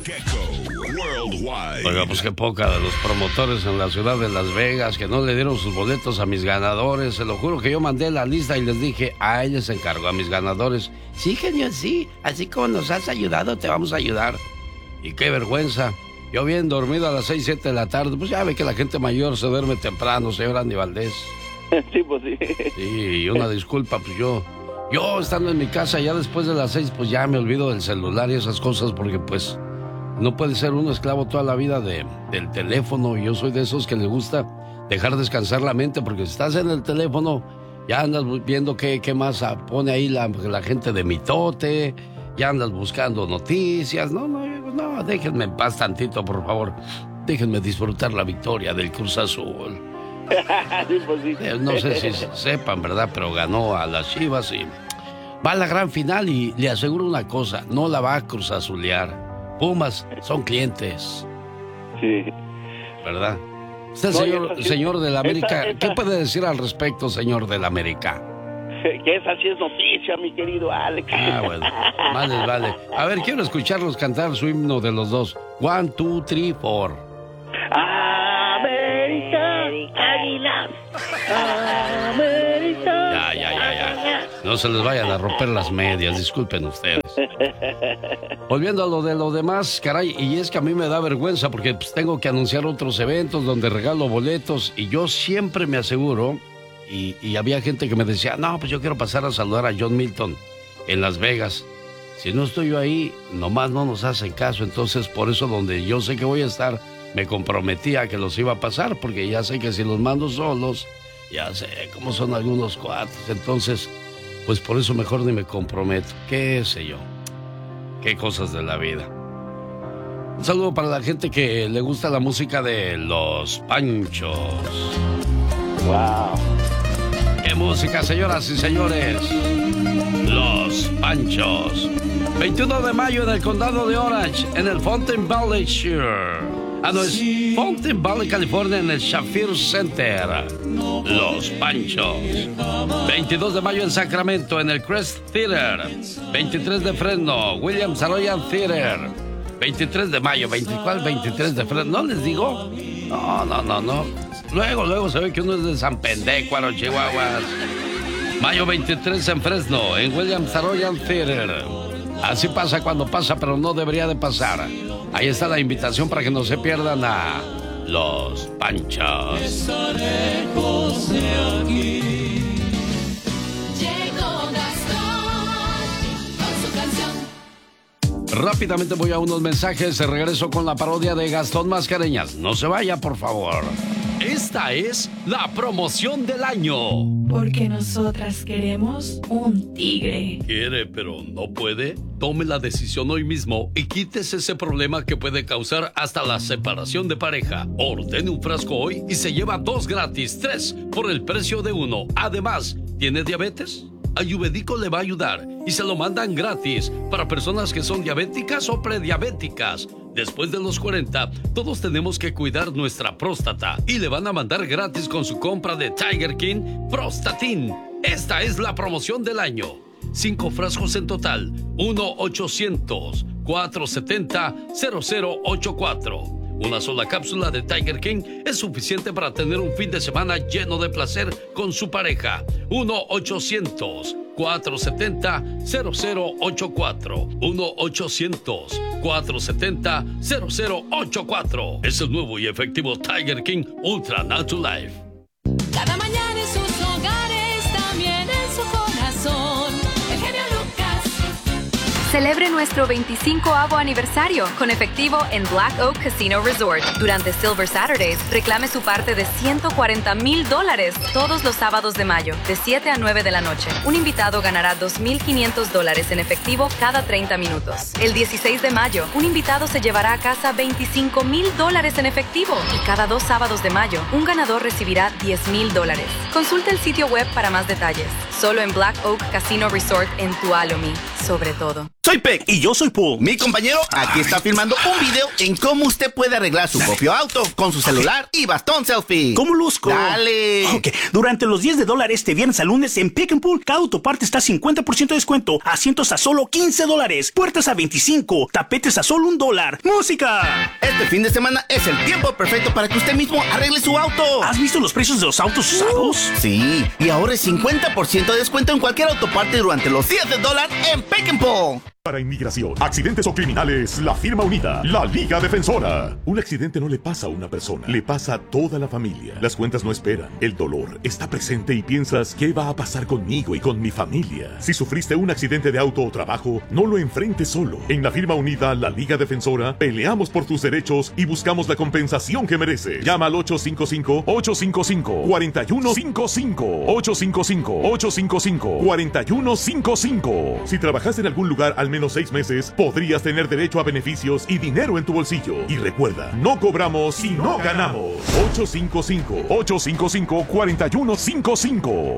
Worldwide. Oiga, pues qué poca de los promotores en la ciudad de Las Vegas que no le dieron sus boletos a mis ganadores. Se lo juro que yo mandé la lista y les dije, a ellos se encargó, a mis ganadores. Sí, genio, sí. Así como nos has ayudado, te vamos a ayudar. Y qué vergüenza. Yo bien dormido a las 6, 7 de la tarde. Pues ya ve que la gente mayor se duerme temprano, señor Andy Valdés. Sí, pues sí. Sí, y una disculpa, pues yo estando en mi casa ya después de las 6, pues ya me olvido del celular y esas cosas porque pues no puede ser uno esclavo toda la vida del teléfono. Yo soy de esos que le gusta dejar descansar la mente porque si estás en el teléfono ya andas viendo qué más pone ahí la gente de mitote, ya andas buscando noticias. No, déjenme en paz tantito, por favor. Déjenme disfrutar la victoria del Cruz Azul. Sí, pues sí. No sé si sepan, ¿verdad? Pero ganó a las Chivas y va a la gran final y le aseguro una cosa, no la va a cruzazulear. Pumas son clientes. Sí. ¿Verdad? Usted, No, señor del América, esa- ¿qué puede decir al respecto, señor del América? Que esa sí es noticia, mi querido Alex. Ah, bueno, vale. A ver, quiero escucharlos cantar su himno de los dos. 1, 2, 3, 4. América, Águilas. América. Ya. No se les vayan a romper las medias, disculpen ustedes. Volviendo a lo demás, caray, y es que a mí me da vergüenza porque pues, tengo que anunciar otros eventos donde regalo boletos y yo siempre me aseguro, y había gente que me decía, no, pues yo quiero pasar a saludar a John Milton en Las Vegas. Si no estoy yo ahí, nomás no nos hacen caso, entonces por eso donde yo sé que voy a estar, me comprometí a que los iba a pasar, porque ya sé que si los mando solos, ya sé cómo son algunos cuates, entonces, pues por eso mejor ni me comprometo, qué sé yo, qué cosas de la vida. Un saludo para la gente que le gusta la música de Los Panchos. Wow. ¡Qué música, señoras y señores! Los Panchos. 21 de mayo en el condado de Orange, en el Fountain Valley es Fountain Valley, California, en el Shafir Center. Los Panchos. 22 de mayo en Sacramento, en el Crest Theater. 23 de Fresno, Williams Arroyo Theater. 23 de mayo, 23 de Fresno. ¿No les digo? No. Luego se ve que uno es de San Pendécuaro, Chihuahuas. Mayo 23 en Fresno, en Williams Arroyo Theater. Así pasa cuando pasa, pero no debería de pasar. Ahí está la invitación para que no se pierdan a Los Panchos. Rápidamente voy a unos mensajes. Regreso con la parodia de Gastón Mascareñas. No se vaya, por favor. Esta es la promoción del año. Porque nosotras queremos un tigre. ¿Quiere, pero no puede? Tome la decisión hoy mismo y quítese ese problema que puede causar hasta la separación de pareja. Ordene un frasco hoy y se lleva 2 gratis, 3 por el precio de 1. Además, ¿tiene diabetes? Ayurvédico le va a ayudar y se lo mandan gratis para personas que son diabéticas o prediabéticas. Después de los 40, todos tenemos que cuidar nuestra próstata y le van a mandar gratis con su compra de Tiger King Prostatin. Esta es la promoción del año. 5 frascos en total. 1-800-470-0084. Una sola cápsula de Tiger King es suficiente para tener un fin de semana lleno de placer con su pareja. 1-800-470-0084. 1-800-470-0084. Es el nuevo y efectivo Tiger King Ultra Natural Life. Cada mañana en sus hogares, también en su corazón. El genio Lucas. Celebre nuestro 25º aniversario con efectivo en Black Oak Casino Resort. Durante Silver Saturdays, reclame su parte de $140,000 todos los sábados de mayo, de 7 a 9 de la noche. Un invitado ganará $2,500 en efectivo cada 30 minutos. El 16 de mayo, un invitado se llevará a casa $25,000 en efectivo. Y cada 2 sábados de mayo, un ganador recibirá $10,000. Consulta el sitio web para más detalles. Solo en Black Oak Casino Resort en Tuolumne. sobre todo. Soy Peck y yo soy Paul. Mi compañero aquí está filmando un video en cómo usted puede arreglar su propio auto con su celular y bastón selfie. ¿Cómo luzco? Dale. Ok, durante los $10 este viernes al lunes en Pick and Pull, cada autoparte está 50% de descuento, asientos a solo $15, puertas a $25, tapetes a solo $1. ¡Música! Este fin de semana es el tiempo perfecto para que usted mismo arregle su auto. ¿Has visto los precios de los autos usados? Sí, y ahora es 50% de descuento en cualquier autoparte durante los días del dólar en Pick and Pull. Para inmigración, accidentes o criminales, la firma unida, la Liga Defensora. Un accidente no le pasa a una persona, le pasa a toda la familia. Las cuentas no esperan, el dolor está presente y piensas, ¿qué va a pasar conmigo y con mi familia? Si sufriste un accidente de auto o trabajo, no lo enfrentes solo. En la firma unida, la Liga Defensora, peleamos por tus derechos y buscamos la compensación que merece. Llama al 855-855-4155. 855-855-4155. Si trabajaste en algún lugar al menos 6 meses, podrías tener derecho a beneficios y dinero en tu bolsillo. Y recuerda, no cobramos si no ganamos. 855-855-4155.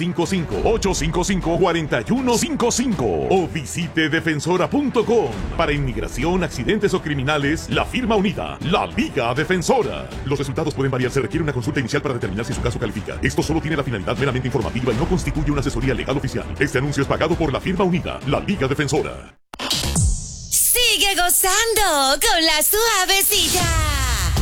855-855-4155. O visite defensora.com. Para inmigración, accidentes o criminales, la firma unida, la Liga Defensora. Los resultados pueden variar, se requiere una consulta inicial para determinar si su caso califica. Esto solo tiene la finalidad meramente informativa y no constituye una asesoría legal oficial. Este anuncio es pagado por la firma unida, la Liga Defensora. Sigue gozando con la suavecita.